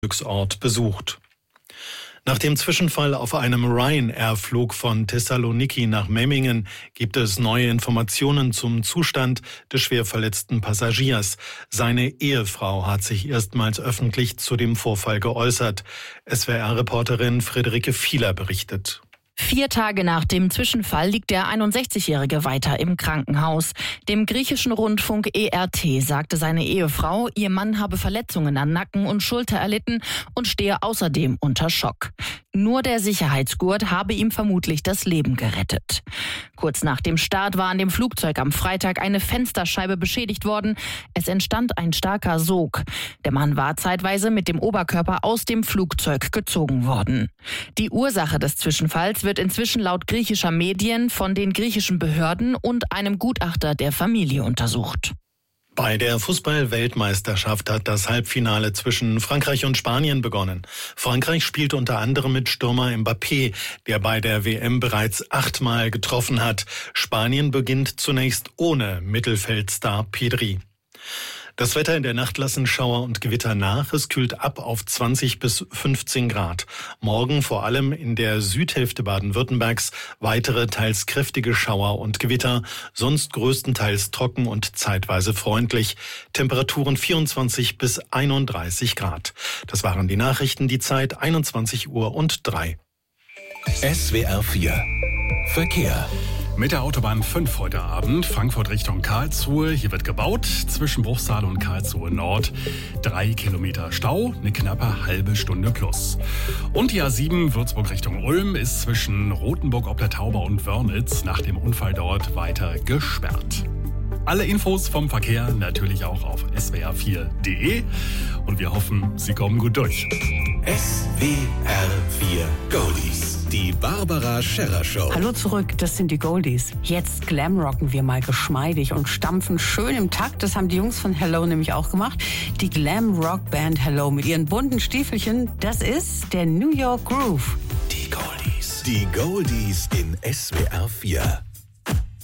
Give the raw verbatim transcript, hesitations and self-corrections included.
Rückflugsort besucht. Nach dem Zwischenfall auf einem Ryanair-Flug von Thessaloniki nach Memmingen gibt es neue Informationen zum Zustand des schwer verletzten Passagiers. Seine Ehefrau hat sich erstmals öffentlich zu dem Vorfall geäußert. S W R-Reporterin Friederike Fieler berichtet. Vier Tage nach dem Zwischenfall liegt der einundsechzigjährige weiter im Krankenhaus. Dem griechischen Rundfunk E R T sagte seine Ehefrau, ihr Mann habe Verletzungen an Nacken und Schulter erlitten und stehe außerdem unter Schock. Nur der Sicherheitsgurt habe ihm vermutlich das Leben gerettet. Kurz nach dem Start war an dem Flugzeug am Freitag eine Fensterscheibe beschädigt worden. Es entstand ein starker Sog. Der Mann war zeitweise mit dem Oberkörper aus dem Flugzeug gezogen worden. Die Ursache des Zwischenfalls wird inzwischen laut griechischer Medien von den griechischen Behörden und einem Gutachter der Familie untersucht. Bei der Fußball-Weltmeisterschaft hat das Halbfinale zwischen Frankreich und Spanien begonnen. Frankreich spielt unter anderem mit Stürmer Mbappé, der bei der W M bereits achtmal getroffen hat. Spanien beginnt zunächst ohne Mittelfeldstar Pedri. Das Wetter: in der Nacht lassen Schauer und Gewitter nach. Es kühlt ab auf zwanzig bis fünfzehn Grad. Morgen vor allem in der Südhälfte Baden-Württembergs weitere teils kräftige Schauer und Gewitter. Sonst größtenteils trocken und zeitweise freundlich. Temperaturen vierundzwanzig bis einunddreißig Grad. Das waren die Nachrichten. Die Zeit einundzwanzig Uhr und drei. S W R vier Verkehr. Mit der Autobahn fünf heute Abend, Frankfurt Richtung Karlsruhe. Hier wird gebaut, zwischen Bruchsal und Karlsruhe Nord. Drei Kilometer Stau, eine knappe halbe Stunde plus. Und die A sieben Würzburg Richtung Ulm ist zwischen Rothenburg ob der Tauber und Wörnitz nach dem Unfall dort weiter gesperrt. Alle Infos vom Verkehr natürlich auch auf S W R vier Punkt de und wir hoffen, Sie kommen gut durch. S W R vier Goldies. Die Barbara Scherrer Show. Hallo zurück, das sind die Goldies. Jetzt glamrocken wir mal geschmeidig und stampfen schön im Takt. Das haben die Jungs von Hello nämlich auch gemacht. Die Glam-Rock-Band Hello mit ihren bunten Stiefelchen, das ist der New York Groove. Die Goldies. Die Goldies in S W R vier.